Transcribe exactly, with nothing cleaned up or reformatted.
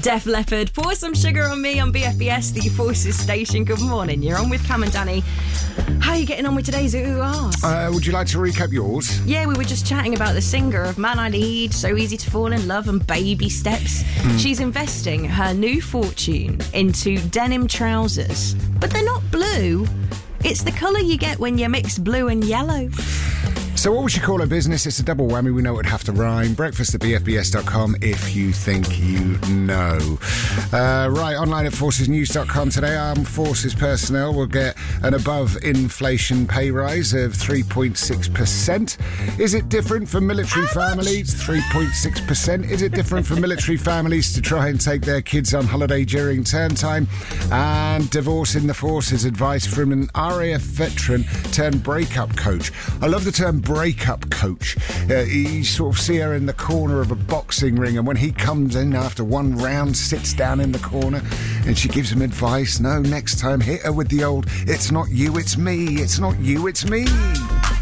Def Leppard, Pour Some Sugar on Me on B F B S, the Forces station. Good morning. You're on with Cam and Danny. How are you getting on with today's Ooh Ask? Uh, would you like to recap yours? Yeah, we were just chatting about the singer of Man I Need, So Easy to Fall in Love and Baby Steps. Mm. She's investing her new fortune into denim trousers. But they're not blue. It's the colour you get when you mix blue and yellow. So what would she call her business? It's a double whammy. We know it would have to rhyme. Breakfast at b f b s dot com if you think you know. Uh, right, online at forces news dot com today. Armed Forces personnel will get an above-inflation pay rise of three point six percent. Is it different for military How families? three point six percent. Is it different for military families to try and take their kids on holiday during term time? And divorce in the forces, advice from an R A F veteran turned breakup coach. I love the term breakup coach. Uh, you sort of see her in the corner of a boxing ring, and when he comes in after one round, sits down in the corner, and she gives him advice. No, next time hit her with the old, it's not you, it's me, it's not you, it's me.